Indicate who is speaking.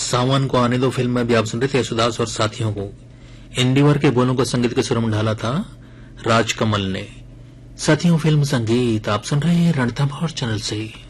Speaker 1: सावन को आने दो फिल्म में भी आप सुन रहे थे यशोदास और साथियों को। इंडिवर के बोलों को संगीत के सुर में ढाला था राजकमल ने। साथियों फिल्म संगीत आप सुन रहे हैं रणथंभौर चैनल से।